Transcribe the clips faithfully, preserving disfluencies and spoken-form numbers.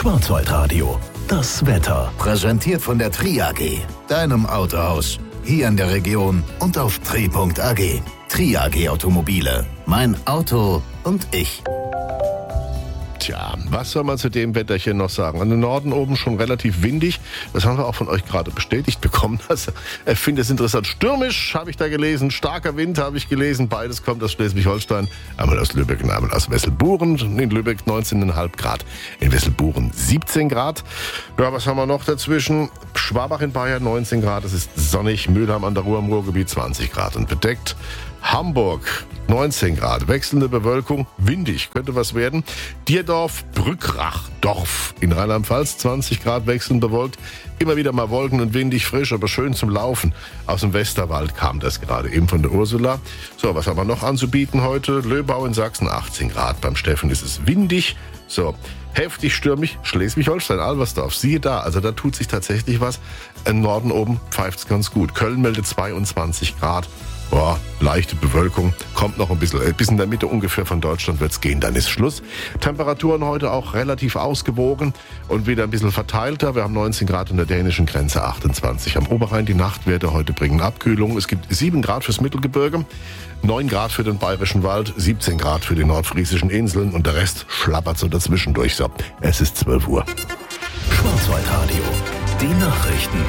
Schwarzwaldradio, das Wetter. Präsentiert von der Tri A G, deinem Autohaus. Hier in der Region und auf tri punkt a g. Tri A G Automobile. Mein Auto und ich. Tja, was soll man zu dem Wetterchen noch sagen? An den Norden oben schon relativ windig. Das haben wir auch von euch gerade bestätigt bekommen. Also, ich finde es interessant. Stürmisch habe ich da gelesen. Starker Wind habe ich gelesen. Beides kommt aus Schleswig-Holstein. Einmal aus Lübeck und einmal aus Wesselburen. In Lübeck neunzehn Komma fünf Grad. In Wesselburen siebzehn Grad. Ja, was haben wir noch dazwischen? Schwabach in Bayern neunzehn Grad. Es ist sonnig. Mülheim an der Ruhr im Ruhrgebiet zwanzig Grad und bedeckt. Hamburg neunzehn Grad, wechselnde Bewölkung, windig, könnte was werden. Dierdorf, Brückrachdorf in Rheinland-Pfalz, zwanzig Grad, wechselnd bewölkt. Immer wieder mal Wolken und windig, frisch, aber schön zum Laufen. Aus dem Westerwald kam das gerade eben von der Ursula. So, was haben wir noch anzubieten heute? Löbau in Sachsen, achtzehn Grad. Beim Steffen ist es windig. So, heftig stürmig, Schleswig-Holstein, Albersdorf, siehe da, also da tut sich tatsächlich was. Im Norden oben pfeift es ganz gut. Köln meldet zweiundzwanzig Grad. Boah, leichte Bewölkung, kommt noch ein bisschen, bis in der Mitte ungefähr von Deutschland wird's gehen, dann ist Schluss. Temperaturen heute auch relativ ausgewogen und wieder ein bisschen verteilter. Wir haben neunzehn Grad an der dänischen Grenze, achtundzwanzig am Oberrhein. Die Nachtwerte heute bringen Abkühlung. Es gibt sieben Grad fürs Mittelgebirge, neun Grad für den Bayerischen Wald, siebzehn Grad für die nordfriesischen Inseln und der Rest schlappert so dazwischen durch. So, es ist zwölf Uhr. Schwarzwaldradio, die Nachrichten.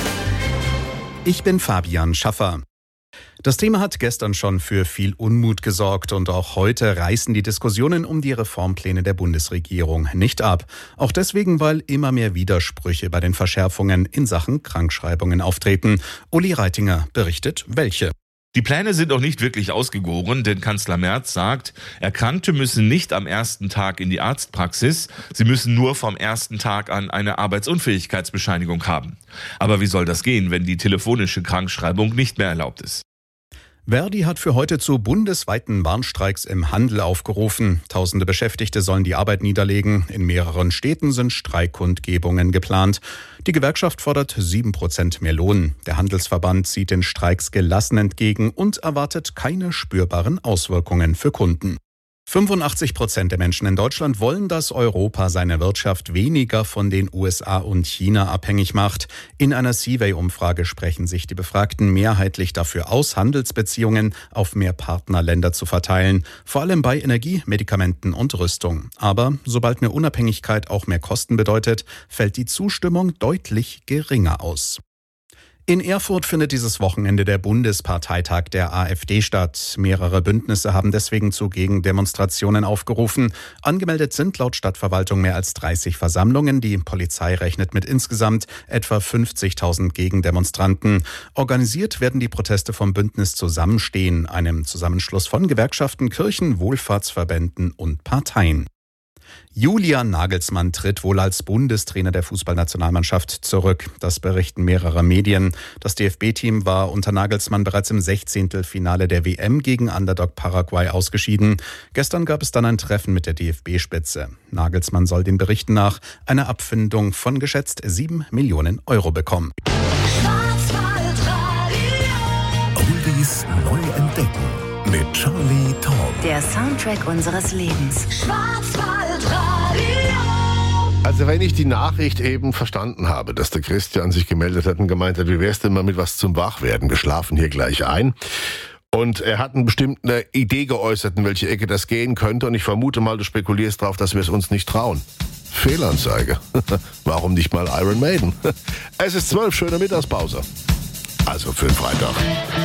Ich bin Fabian Schaffer. Das Thema hat gestern schon für viel Unmut gesorgt und auch heute reißen die Diskussionen um die Reformpläne der Bundesregierung nicht ab. Auch deswegen, weil immer mehr Widersprüche bei den Verschärfungen in Sachen Krankschreibungen auftreten. Uli Reitinger berichtet, welche. Die Pläne sind noch nicht wirklich ausgegoren, denn Kanzler Merz sagt, Erkrankte müssen nicht am ersten Tag in die Arztpraxis, sie müssen nur vom ersten Tag an eine Arbeitsunfähigkeitsbescheinigung haben. Aber wie soll das gehen, wenn die telefonische Krankschreibung nicht mehr erlaubt ist? Verdi hat für heute zu bundesweiten Warnstreiks im Handel aufgerufen. Tausende Beschäftigte sollen die Arbeit niederlegen. In mehreren Städten sind Streikkundgebungen geplant. Die Gewerkschaft fordert sieben Prozent mehr Lohn. Der Handelsverband sieht den Streiks gelassen entgegen und erwartet keine spürbaren Auswirkungen für Kunden. fünfundachtzig Prozent der Menschen in Deutschland wollen, dass Europa seine Wirtschaft weniger von den U S A und China abhängig macht. In einer Seavey-Umfrage sprechen sich die Befragten mehrheitlich dafür aus, Handelsbeziehungen auf mehr Partnerländer zu verteilen, vor allem bei Energie, Medikamenten und Rüstung. Aber sobald mehr Unabhängigkeit auch mehr Kosten bedeutet, fällt die Zustimmung deutlich geringer aus. In Erfurt findet dieses Wochenende der Bundesparteitag der AfD statt. Mehrere Bündnisse haben deswegen zu Gegendemonstrationen aufgerufen. Angemeldet sind laut Stadtverwaltung mehr als dreißig Versammlungen. Die Polizei rechnet mit insgesamt etwa fünfzigtausend Gegendemonstranten. Organisiert werden die Proteste vom Bündnis Zusammenstehen, einem Zusammenschluss von Gewerkschaften, Kirchen, Wohlfahrtsverbänden und Parteien. Julian Nagelsmann tritt wohl als Bundestrainer der Fußballnationalmannschaft zurück. Das berichten mehrere Medien. Das D F B-Team war unter Nagelsmann bereits im Sechzehntelfinale der W M gegen Underdog Paraguay ausgeschieden. Gestern gab es dann ein Treffen mit der D F B-Spitze. Nagelsmann soll den Berichten nach eine Abfindung von geschätzt sieben Millionen Euro bekommen. Oldies neu entdecken mit Charlie Tom. Der Soundtrack unseres Lebens. Also wenn ich die Nachricht eben verstanden habe, dass der Christian sich gemeldet hat und gemeint hat, wie wär's denn mal mit was zum Wachwerden? Wir schlafen hier gleich ein. Und er hat eine bestimmte Idee geäußert, in welche Ecke das gehen könnte. Und ich vermute mal, du spekulierst darauf, dass wir es uns nicht trauen. Fehlanzeige. Warum nicht mal Iron Maiden? Es ist zwölf, schöne Mittagspause. Also für den Freitag.